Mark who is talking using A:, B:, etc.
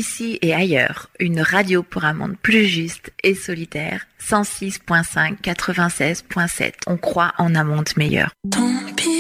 A: Ici et ailleurs, une radio pour un monde plus juste et solidaire. 106.5, 96.7. On croit en un monde meilleur.
B: Tant pis.